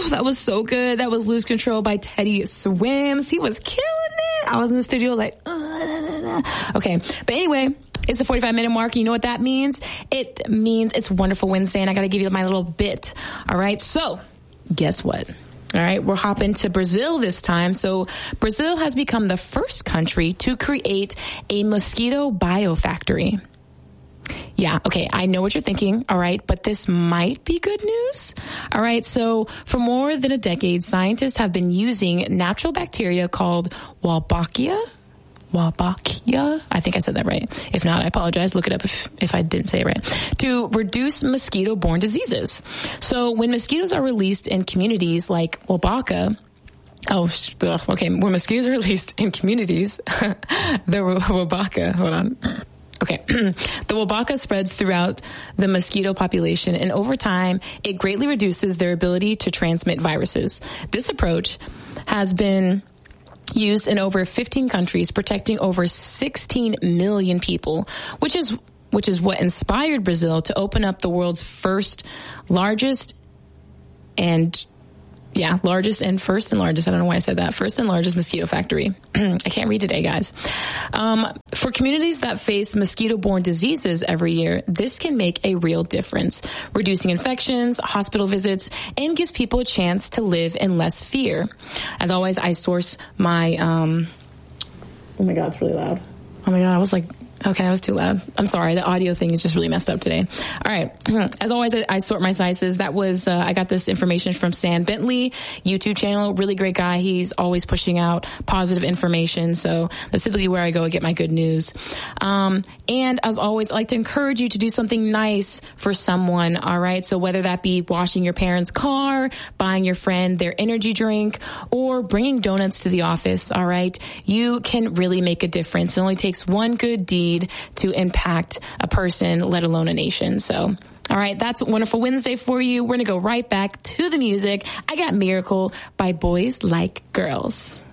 that was so good. That was Lose Control by Teddy Swims. He was killing it. I was in the studio like, okay. But anyway, it's the 45-minute mark. You know what that means? It means it's Wonderful Wednesday, and I got to give you my little bit. All right. So guess what? All right, we're hopping to Brazil this time. So Brazil has become the first country to create a mosquito biofactory. Yeah, okay, I know what you're thinking, all right, but this might be good news. All right, so for more than a decade, scientists have been using natural bacteria called Wolbachia. I think I said that right. If not, I apologize. Look it up if I didn't say it right. To reduce mosquito-borne diseases. So when mosquitoes are released in communities like Wolbachia, when mosquitoes are released in communities, the Wolbachia, hold on. Okay. The Wolbachia spreads throughout the mosquito population, and over time, it greatly reduces their ability to transmit viruses. This approach has been used in over 15 countries, protecting over 16 million people, which is what inspired Brazil to open up the world's largest and first and largest. I don't know why I said that. First and largest mosquito factory. I can't read today, guys. For communities that face mosquito-borne diseases every year, this can make a real difference, reducing infections, hospital visits, and gives people a chance to live in less fear. As always, I source my, oh my God, it's really loud. Oh my God, I was like, okay, that was too loud. I'm sorry. The audio thing is just really messed up today. All right. As always, I sort my sources. That was, I got this information from Sam Bentley, YouTube channel. Really great guy. He's always pushing out positive information. So that's typically where I go and get my good news. And as always, I like to encourage you to do something nice for someone. All right. So whether that be washing your parents' car, buying your friend their energy drink, or bringing donuts to the office. All right. You can really make a difference. It only takes one good deed to impact a person, let alone a nation. So, all right, that's Wonderful Wednesday for you. We're going to go right back to the music. I got Miracle by Boys Like Girls.